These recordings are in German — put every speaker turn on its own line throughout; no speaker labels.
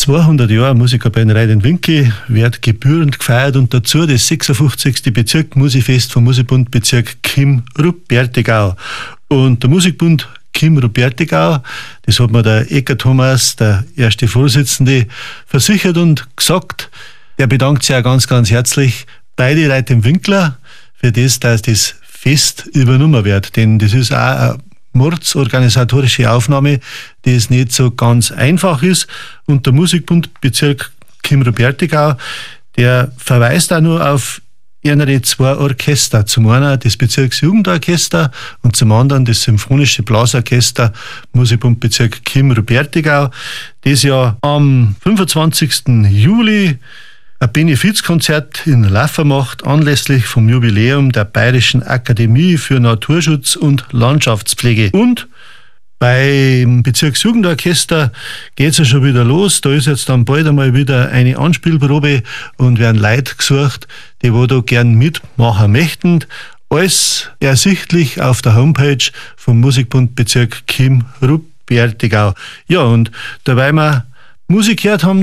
200 Jahre Musikkapelle Reiding-Winkel wird gebührend gefeiert und dazu das 56. Bezirk Musifest vom Musikbund Bezirk Chim-Rupertigau. Und der Musikbund Chim-Rupertigau, das hat mir der Ecker Thomas, der erste Vorsitzende, versichert und gesagt. Er bedankt sich auch ganz, ganz herzlich bei den Reiding-Winkler für das, dass das Fest übernommen wird. Denn das ist auch eine mordsorganisatorische Aufnahme, die es nicht so ganz einfach ist. Und der Musikbund Bezirk Chim-Rupertigau, der verweist auch nur auf ihre 2 Orchester. Zum einen das Bezirksjugendorchester und zum anderen das Symphonische Blasorchester Musikbund Bezirk Chim-Rupertigau, das ja am 25. Juli ein Benefizkonzert in Laffer macht, anlässlich vom Jubiläum der Bayerischen Akademie für Naturschutz und Landschaftspflege. Und beim Bezirksjugendorchester geht es ja schon wieder los. Da ist jetzt dann bald einmal wieder eine Anspielprobe und werden Leute gesucht, die wo da gern mitmachen möchten. Alles ersichtlich auf der Homepage vom Musikbund Bezirk Chim-Rupertigau. Ja, und dabei wir Musik gehört haben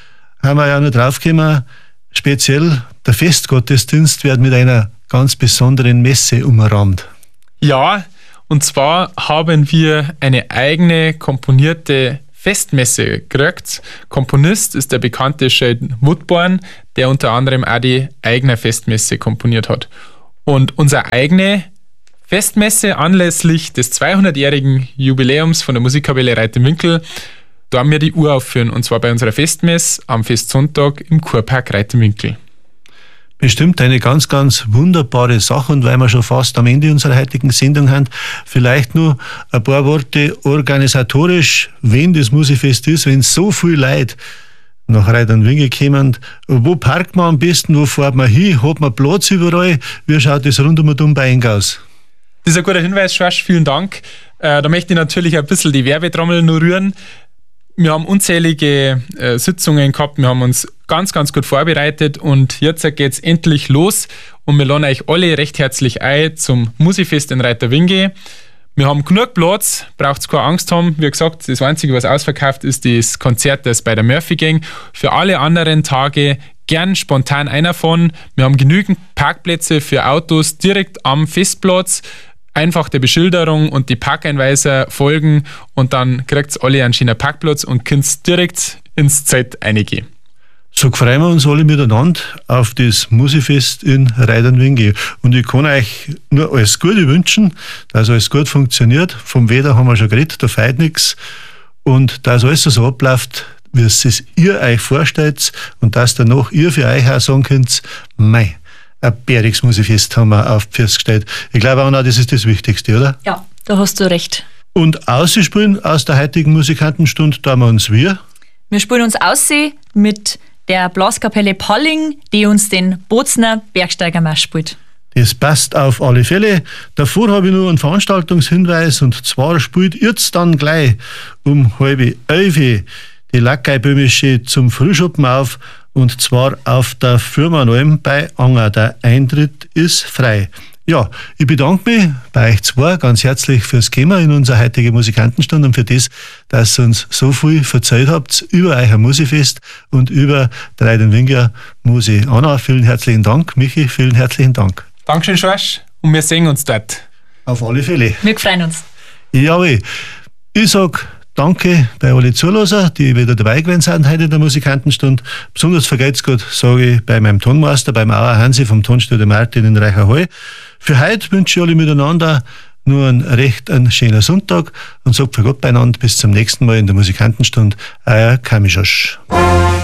wir ja noch draufgekommen, speziell der Festgottesdienst wird mit einer ganz besonderen Messe umrahmt.
Ja, und zwar haben wir eine eigene komponierte Festmesse gekriegt. Komponist ist der bekannte Sheldon Woodburn, der unter anderem auch die eigene Festmesse komponiert hat. Und unsere eigene Festmesse anlässlich des 200-jährigen Jubiläums von der Musikkapelle Reiding-Winkel, da haben wir die Uraufführung, und zwar bei unserer Festmesse am Festsonntag im Kurpark Reiding-Winkel.
Bestimmt eine ganz, ganz wunderbare Sache, und weil wir schon fast am Ende unserer heutigen Sendung haben, vielleicht nur ein paar Worte organisatorisch, wenn das Musikfest ist, wenn so viel Leute nach Reiding-Winkel kommen, wo parkt man am besten, wo fährt man hin, hat man Platz überall, wie schaut das rund um und um bei Eng aus?
Das ist ein guter Hinweis, Schorsch, vielen Dank. Da möchte ich natürlich ein bisschen die Werbetrommel nur rühren. Wir haben unzählige Sitzungen gehabt, wir haben uns ganz, ganz gut vorbereitet und jetzt geht es endlich los und wir laden euch alle recht herzlich ein zum Musikfest in Reiding-Winkel. Wir haben genug Platz, braucht es keine Angst haben. Wie gesagt, das Einzige, was ausverkauft ist, das Konzert, das bei der Murphy Gang. Für alle anderen Tage gern spontan einer von. Wir haben genügend Parkplätze für Autos direkt am Festplatz. Einfach der Beschilderung und die Parkeinweiser folgen und dann kriegt ihr alle einen schönen Parkplatz und könnt direkt ins Zelt reingehen.
So freuen wir uns alle miteinander auf das Musikfest in Reiding-Winkel. Und ich kann euch nur alles Gute wünschen, dass alles gut funktioniert. Vom Wetter haben wir schon geredet, da fehlt nichts. Und dass alles so abläuft, wie es ihr euch vorstellt und dass danach ihr für euch auch sagen könnt, mei, ein bäriges Musikfest haben wir auf die Füße gestellt. Ich glaube auch noch, das ist das Wichtigste, oder?
Ja, da hast du recht.
Und ausspielen aus der heutigen Musikantenstunde tun wir uns wir?
Wir spielen uns aus mit der Blaskapelle Palling, die uns den Bozner Bergsteigermarsch spielt.
Das passt auf alle Fälle. Davor habe ich nur einen Veranstaltungshinweis, und zwar spielt jetzt dann gleich um 10:30 die Lackeiböhmische zum Frühschuppen auf, und zwar auf der Firmenalm bei Anger. Der Eintritt ist frei. Ja, ich bedanke mich bei euch zwei ganz herzlich fürs Kommen in unsere heutige Musikantenstunde und für das, dass ihr uns so viel erzählt habt über euer Musikfest und über die Reiding-Winkler Musik. Anna, vielen herzlichen Dank. Michi, vielen herzlichen Dank.
Dankeschön, Schorsch, und wir sehen uns dort.
Auf alle Fälle.
Wir freuen uns.
Jawohl. Ich sage danke bei allen Zuhörern, die wieder dabei gewesen sind heute in der Musikantenstunde. Besonders vergeht's gut, sage ich bei meinem Tonmeister, beim Auer Hansi vom Tonstudio Martin in Reicherhall. Für heute wünsche ich alle miteinander nur einen schönen Sonntag und sage für Gott beieinander bis zum nächsten Mal in der Musikantenstunde. Euer Kamischosch.